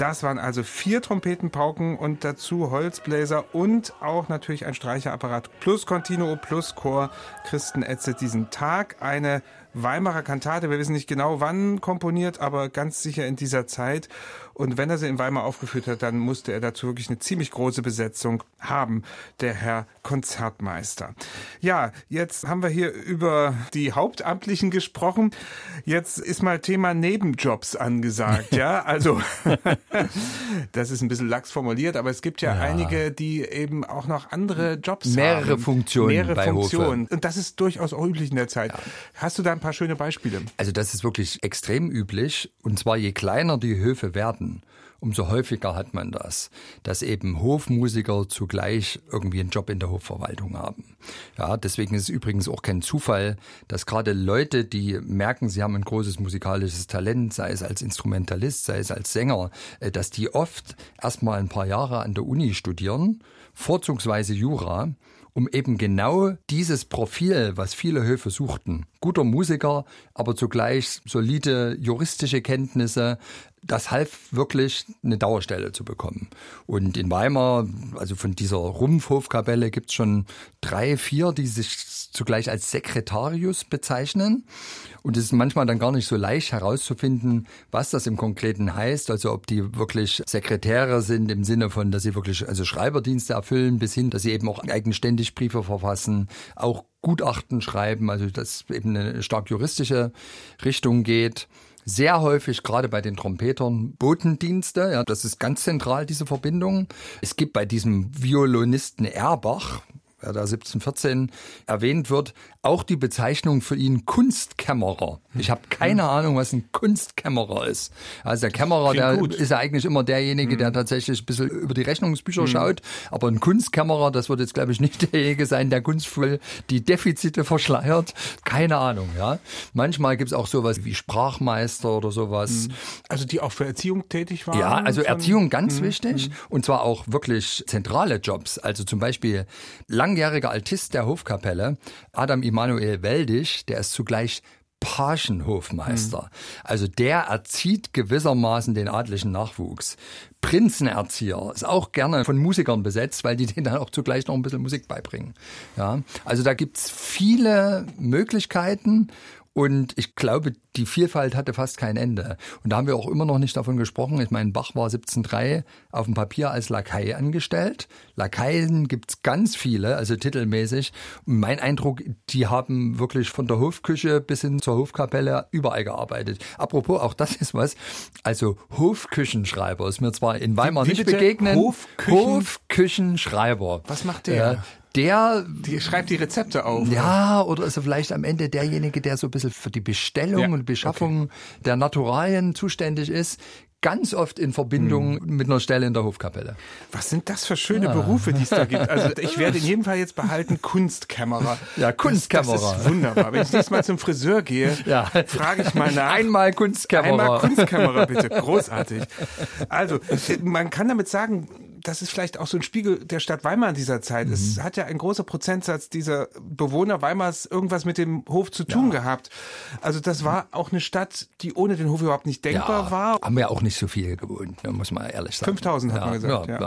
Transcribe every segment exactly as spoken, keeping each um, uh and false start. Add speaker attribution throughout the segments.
Speaker 1: Das waren also vier Trompeten, Pauken und dazu Holzbläser und auch natürlich ein Streicherapparat plus Continuo plus Chor. Christen Etze diesen Tag, eine Weimarer Kantate, wir wissen nicht genau wann komponiert, aber ganz sicher in dieser Zeit. Und wenn er sie in Weimar aufgeführt hat, dann musste er dazu wirklich eine ziemlich große Besetzung haben, der Herr Konzertmeister. Ja, jetzt haben wir hier über die Hauptamtlichen gesprochen. Jetzt ist mal Thema Nebenjobs angesagt, ja. Also, das ist ein bisschen lax formuliert, aber es gibt ja, ja einige, die eben auch noch andere Jobs
Speaker 2: Mehrere
Speaker 1: haben.
Speaker 2: Funktionen
Speaker 1: Mehrere
Speaker 2: bei
Speaker 1: Funktionen.
Speaker 2: Hofe.
Speaker 1: Und das ist durchaus auch üblich in der Zeit. Ja. Hast du da ein paar schöne Beispiele?
Speaker 2: Also das ist wirklich extrem üblich. Und zwar je kleiner die Höfe werden, umso häufiger hat man das, dass eben Hofmusiker zugleich irgendwie einen Job in der Hofverwaltung haben. Ja, deswegen ist es übrigens auch kein Zufall, dass gerade Leute, die merken, sie haben ein großes musikalisches Talent, sei es als Instrumentalist, sei es als Sänger, dass die oft erstmal ein paar Jahre an der Uni studieren, vorzugsweise Jura, um eben genau dieses Profil, was viele Höfe suchten. Guter Musiker, aber zugleich solide juristische Kenntnisse, das half wirklich, eine Dauerstelle zu bekommen. Und in Weimar, also von dieser Rumpfhofkapelle gibt's schon drei, vier, die sich zugleich als Sekretarius bezeichnen. Und es ist manchmal dann gar nicht so leicht herauszufinden, was das im Konkreten heißt. Also ob die wirklich Sekretäre sind im Sinne von, dass sie wirklich also Schreiberdienste erfüllen, bis hin, dass sie eben auch eigenständig Briefe verfassen, auch Gutachten schreiben, also dass eben eine stark juristische Richtung geht. Sehr häufig, gerade bei den Trompetern, Botendienste. Ja, das ist ganz zentral, diese Verbindung. Es gibt bei diesem Violonisten Erbach, der da siebzehnhundertvierzehn erwähnt wird, auch die Bezeichnung für ihn Kunstkämmerer. Ich habe keine Ahnung, was ein Kunstkämmerer ist. Also der Kämmerer, der gut. ist ja eigentlich immer derjenige, der tatsächlich ein bisschen über die Rechnungsbücher mhm. schaut. Aber ein Kunstkämmerer, das wird jetzt, glaube ich, nicht derjenige sein, der kunstvoll die Defizite verschleiert. Keine Ahnung, ja. Manchmal gibt es auch sowas wie Sprachmeister oder sowas.
Speaker 1: Also die auch für Erziehung tätig waren?
Speaker 2: Ja, also Erziehung ganz mhm. wichtig. Und zwar auch wirklich zentrale Jobs. Also zum Beispiel langjähriger Altist der Hofkapelle, Adam Immanuel Weldig, der ist zugleich Pagenhofmeister. Mhm. Also der erzieht gewissermaßen den adlichen Nachwuchs. Prinzenerzieher ist auch gerne von Musikern besetzt, weil die denen dann auch zugleich noch ein bisschen Musik beibringen. Ja, also da gibt's viele Möglichkeiten. Und ich glaube, die Vielfalt hatte fast kein Ende. Und da haben wir auch immer noch nicht davon gesprochen. Ich meine, Bach war siebzehnhundertdrei auf dem Papier als Lakai angestellt. Lakaien gibt's ganz viele, also titelmäßig. Und mein Eindruck, die haben wirklich von der Hofküche bis hin zur Hofkapelle überall gearbeitet. Apropos, auch das ist was. Also Hofküchenschreiber ist mir zwar in Weimar
Speaker 1: wie, wie
Speaker 2: nicht
Speaker 1: bitte?
Speaker 2: begegnet.
Speaker 1: Hofküchen?
Speaker 2: Hofküchenschreiber.
Speaker 1: Was macht der?
Speaker 2: Äh, Der
Speaker 1: die schreibt die Rezepte auf.
Speaker 2: Ja, oder ist er vielleicht am Ende derjenige, der so ein bisschen für die Bestellung ja, und Beschaffung okay. der Naturalien zuständig ist. Ganz oft in Verbindung hm. mit einer Stelle in der Hofkapelle.
Speaker 1: Was sind das für schöne ja. Berufe, die es da gibt? Also ich werde in jedem Fall jetzt behalten Kunstkämmerer.
Speaker 2: Ja, Kunstkämmerer.
Speaker 1: Das, das ist wunderbar. Wenn ich nächstes Mal zum Friseur gehe, ja. frage ich mal nach.
Speaker 2: Einmal Kunstkämmerer.
Speaker 1: Einmal Kunstkämmerer, bitte. Großartig. Also man kann damit sagen, das ist vielleicht auch so ein Spiegel der Stadt Weimar in dieser Zeit. Mhm. Es hat ja ein großer Prozentsatz dieser Bewohner Weimars irgendwas mit dem Hof zu tun ja. gehabt. Also das war auch eine Stadt, die ohne den Hof überhaupt nicht denkbar
Speaker 2: ja,
Speaker 1: war.
Speaker 2: Haben wir auch nicht so viel gewohnt, muss man ehrlich sagen.
Speaker 1: fünftausend hat
Speaker 2: ja,
Speaker 1: man gesagt.
Speaker 2: Ja,
Speaker 1: ja.
Speaker 2: Ja.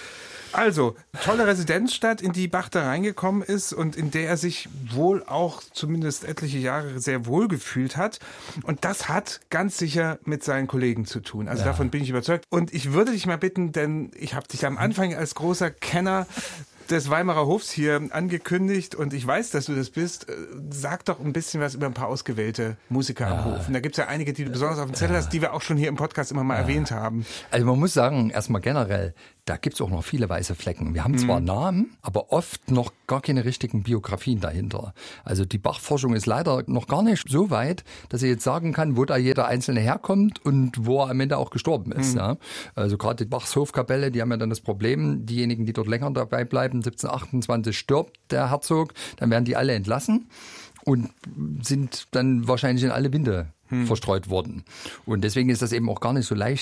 Speaker 1: Also, tolle Residenzstadt, in die Bach da reingekommen ist und in der er sich wohl auch zumindest etliche Jahre sehr wohl gefühlt hat. Und das hat ganz sicher mit seinen Kollegen zu tun. Also ja. davon bin ich überzeugt. Und ich würde dich mal bitten, denn ich habe dich am Anfang als großer Kenner des Weimarer Hofs hier angekündigt und ich weiß, dass du das bist. Sag doch ein bisschen was über ein paar ausgewählte Musiker ja. am Hof. Und da gibt es ja einige, die du besonders auf dem Zettel ja. hast, die wir auch schon hier im Podcast immer mal ja. erwähnt haben.
Speaker 2: Also man muss sagen, erstmal generell, da gibt es auch noch viele weiße Flecken. Wir haben zwar mhm. Namen, aber oft noch gar keine richtigen Biografien dahinter. Also die Bach-Forschung ist leider noch gar nicht so weit, dass ich jetzt sagen kann, wo da jeder Einzelne herkommt und wo er am Ende auch gestorben ist. Mhm. Ja. Also gerade die Bachs Hofkapelle, die haben ja dann das Problem, diejenigen, die dort länger dabei bleiben, siebzehnhundertachtundzwanzig stirbt der Herzog, dann werden die alle entlassen und sind dann wahrscheinlich in alle Winde hm. verstreut worden. Und deswegen ist das eben auch gar nicht so leicht,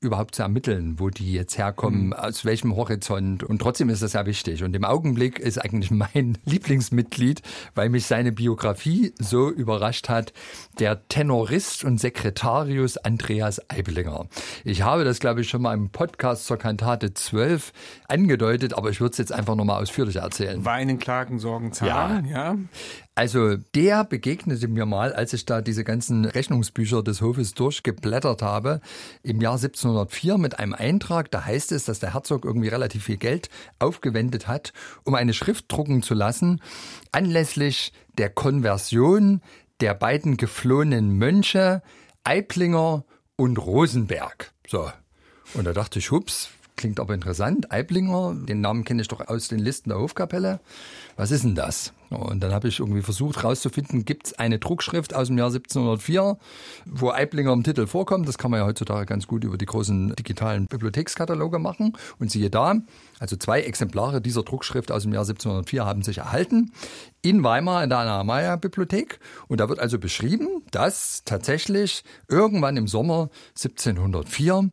Speaker 2: überhaupt zu ermitteln, wo die jetzt herkommen, mhm. aus welchem Horizont. Und trotzdem ist das ja wichtig. Und im Augenblick ist eigentlich mein Lieblingsmitglied, weil mich seine Biografie so überrascht hat, der Tenorist und Sekretarius Andreas Aiblinger. Ich habe das, glaube ich, schon mal im Podcast zur Kantate zwölf angedeutet, aber ich würde es jetzt einfach nochmal ausführlich erzählen.
Speaker 1: Weinen, Klagen, Sorgen, Zahlen, ja. ja.
Speaker 2: Also der begegnete mir mal, als ich da diese ganzen Rechnungsbücher des Hofes durchgeblättert habe, im Jahr siebzehnhundertvier mit einem Eintrag. Da heißt es, dass der Herzog irgendwie relativ viel Geld aufgewendet hat, um eine Schrift drucken zu lassen, anlässlich der Konversion der beiden geflohenen Mönche Aiblinger und Rosenberg. So. Und da dachte ich, hups, klingt aber interessant. Aiblinger, den Namen kenne ich doch aus den Listen der Hofkapelle. Was ist denn das? Und dann habe ich irgendwie versucht herauszufinden, gibt es eine Druckschrift aus dem Jahr siebzehnhundertvier, wo Aiblinger im Titel vorkommt. Das kann man ja heutzutage ganz gut über die großen digitalen Bibliothekskataloge machen. Und siehe da, also zwei Exemplare dieser Druckschrift aus dem Jahr siebzehnhundertvier haben sich erhalten in Weimar in der Anna-Meyer-Bibliothek. Und da wird also beschrieben, dass tatsächlich irgendwann im Sommer siebzehnhundertvier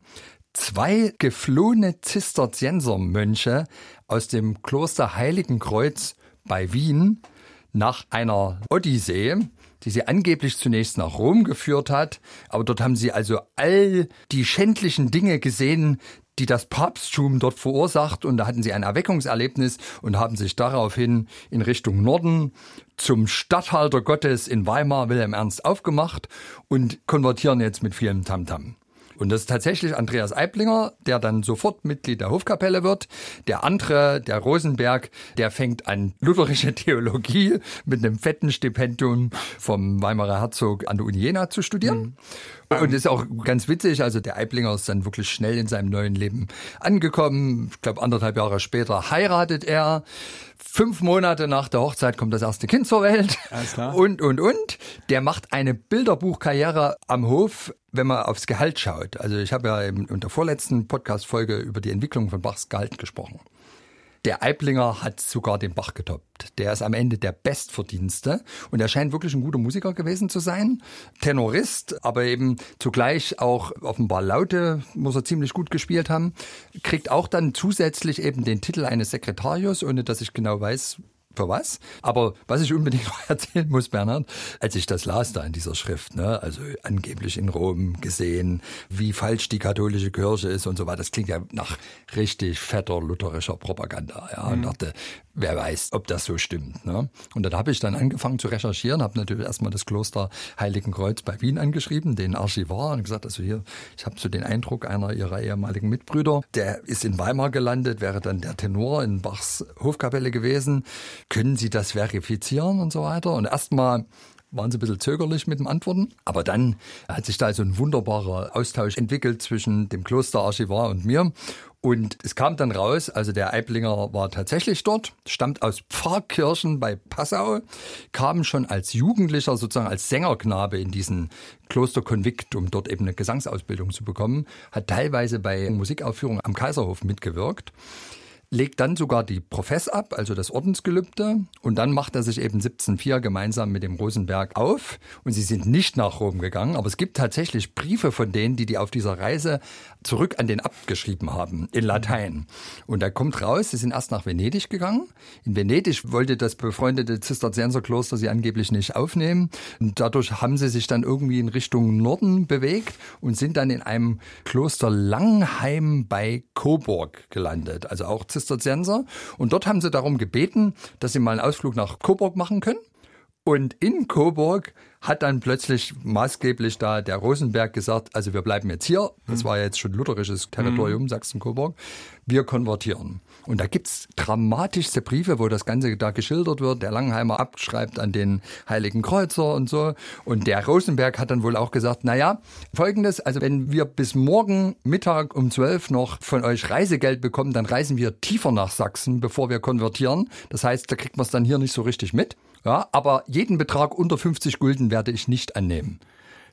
Speaker 2: zwei geflohene Zisterziensermönche aus dem Kloster Heiligenkreuz bei Wien nach einer Odyssee, die sie angeblich zunächst nach Rom geführt hat, aber dort haben sie also all die schändlichen Dinge gesehen, die das Papsttum dort verursacht, und da hatten sie ein Erweckungserlebnis und haben sich daraufhin in Richtung Norden zum Statthalter Gottes in Weimar, Wilhelm Ernst, aufgemacht und konvertieren jetzt mit vielem Tamtam. Und das ist tatsächlich Andreas Aiblinger, der dann sofort Mitglied der Hofkapelle wird. Der andere, der Rosenberg, der fängt an lutherische Theologie mit einem fetten Stipendium vom Weimarer Herzog an der Uni Jena zu studieren. Mhm. Und ist auch ganz witzig, also der Aiblinger ist dann wirklich schnell in seinem neuen Leben angekommen. Ich glaube, anderthalb Jahre später heiratet er. Fünf Monate nach der Hochzeit kommt das erste Kind zur Welt. Alles klar. Und, und, und. Der macht eine Bilderbuchkarriere am Hof, wenn man aufs Gehalt schaut. Also ich habe ja in der vorletzten Podcast-Folge über die Entwicklung von Bachs Gehalt gesprochen. Der Aiblinger hat sogar den Bach getoppt. Der ist am Ende der Bestverdienste und er scheint wirklich ein guter Musiker gewesen zu sein. Tenorist, aber eben zugleich auch offenbar Laute muss er ziemlich gut gespielt haben. Kriegt auch dann zusätzlich eben den Titel eines Sekretarius, ohne dass ich genau weiß, für was. Aber was ich unbedingt noch erzählen muss, Bernhard, als ich das las da in dieser Schrift, ne, also angeblich in Rom gesehen, wie falsch die katholische Kirche ist und so weiter, das klingt ja nach richtig fetter lutherischer Propaganda. Ja, mhm. Und dachte, wer weiß, ob das so stimmt. Ne? Und dann habe ich dann angefangen zu recherchieren, habe natürlich erstmal das Kloster Heiligenkreuz bei Wien angeschrieben, den Archivar, und gesagt, also hier, ich habe so den Eindruck, einer ihrer ehemaligen Mitbrüder, der ist in Weimar gelandet, wäre dann der Tenor in Bachs Hofkapelle gewesen. Können Sie das verifizieren und so weiter? Und erstmal waren sie ein bisschen zögerlich mit dem Antworten. Aber dann hat sich da so ein wunderbarer Austausch entwickelt zwischen dem Klosterarchivar und mir. Und es kam dann raus, also der Aiblinger war tatsächlich dort, stammt aus Pfarrkirchen bei Passau, kam schon als Jugendlicher, sozusagen als Sängerknabe in diesen Klosterkonvikt, um dort eben eine Gesangsausbildung zu bekommen, hat teilweise bei Musikaufführungen am Kaiserhof mitgewirkt. Legt dann sogar die Profess ab, also das Ordensgelübde, und dann macht er sich eben siebzehnhundertvier gemeinsam mit dem Rosenberg auf, und sie sind nicht nach Rom gegangen, aber es gibt tatsächlich Briefe von denen, die die auf dieser Reise zurück an den Abt geschrieben haben, in Latein. Und da kommt raus, sie sind erst nach Venedig gegangen. In Venedig wollte das befreundete Zisterzienserkloster sie angeblich nicht aufnehmen, und dadurch haben sie sich dann irgendwie in Richtung Norden bewegt und sind dann in einem Kloster Langheim bei Coburg gelandet, also auch Zisterzienser. Und dort haben sie darum gebeten, dass sie mal einen Ausflug nach Coburg machen können. Und in Coburg hat dann plötzlich maßgeblich da der Rosenberg gesagt, also wir bleiben jetzt hier. Das war jetzt schon lutherisches Territorium, mhm. Sachsen-Coburg. Wir konvertieren. Und da gibt's dramatischste Briefe, wo das Ganze da geschildert wird. Der Langheimer abschreibt an den Heiligen Kreuzer und so. Und der Rosenberg hat dann wohl auch gesagt, na ja, Folgendes, also wenn wir bis morgen Mittag um zwölf noch von euch Reisegeld bekommen, dann reisen wir tiefer nach Sachsen, bevor wir konvertieren. Das heißt, da kriegt man es dann hier nicht so richtig mit. Ja, aber jeden Betrag unter fünfzig Gulden werde ich nicht annehmen.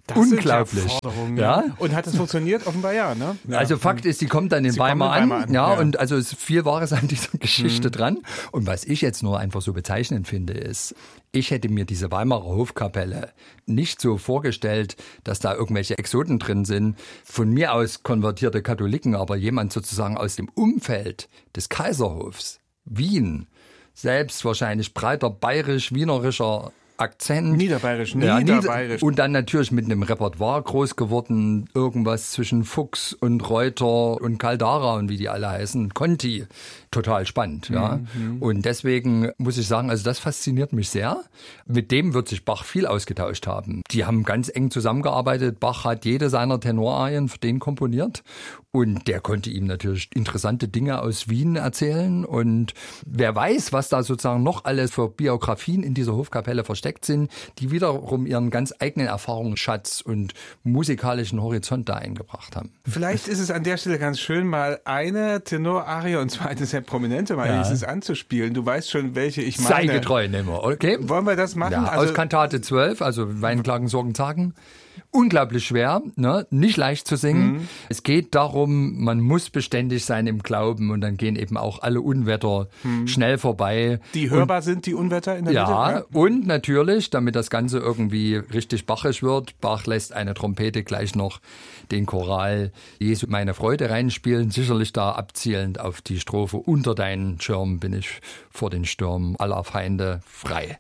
Speaker 1: Das
Speaker 2: Unglaublich.
Speaker 1: Sind ja Forderungen,
Speaker 2: ja.
Speaker 1: Und hat es funktioniert? Offenbar ja, ne? Ja.
Speaker 2: Also Fakt ist, die kommt dann in
Speaker 1: Sie
Speaker 2: Weimar,
Speaker 1: in Weimar
Speaker 2: an,
Speaker 1: an.
Speaker 2: ja,
Speaker 1: Ja.
Speaker 2: und also es ist viel Wahres an dieser Geschichte
Speaker 1: mhm.
Speaker 2: dran. Und was ich jetzt nur einfach so bezeichnend finde, ist, ich hätte mir diese Weimarer Hofkapelle nicht so vorgestellt, dass da irgendwelche Exoten drin sind. Von mir aus konvertierte Katholiken, aber jemand sozusagen aus dem Umfeld des Kaiserhofs, Wien, selbst wahrscheinlich breiter bayerisch-wienerischer Akzent.
Speaker 1: Niederbayerisch,
Speaker 2: ja,
Speaker 1: Niederbayerisch.
Speaker 2: Und dann natürlich mit einem Repertoire groß geworden, irgendwas zwischen Fuchs und Reuter und Caldara und wie die alle heißen, Conti. Total spannend, ja. Mhm. Und deswegen muss ich sagen, also das fasziniert mich sehr. Mit dem wird sich Bach viel ausgetauscht haben. Die haben ganz eng zusammengearbeitet. Bach hat jede seiner Tenorarien für den komponiert. Und der konnte ihm natürlich interessante Dinge aus Wien erzählen. Und wer weiß, was da sozusagen noch alles für Biografien in dieser Hofkapelle versteckt sind, die wiederum ihren ganz eigenen Erfahrungsschatz und musikalischen Horizont da eingebracht haben.
Speaker 1: Vielleicht ist es an der Stelle ganz schön, mal eine Tenorarie, und zwar eine sehr prominente, mal
Speaker 2: ja.
Speaker 1: dieses anzuspielen. Du weißt schon, welche ich meine.
Speaker 2: Sei getreu, nehmen wir, okay?
Speaker 1: Wollen wir das machen?
Speaker 2: Ja,
Speaker 1: also,
Speaker 2: aus Kantate zwölf, also Wein, Klagen, Sorgen, Zagen. Unglaublich schwer, ne? Nicht leicht zu singen. Mhm. Es geht darum, man muss beständig sein im Glauben und dann gehen eben auch alle Unwetter mhm. schnell vorbei.
Speaker 1: Die hörbar und, sind, die Unwetter in der
Speaker 2: ja,
Speaker 1: Mitte? Ja,
Speaker 2: und natürlich, damit das Ganze irgendwie richtig bachisch wird, Bach lässt eine Trompete gleich noch den Choral Jesu meine Freude reinspielen, sicherlich da abzielend auf die Strophe: Unter deinen Schirm bin ich vor den Stürmen aller Feinde frei.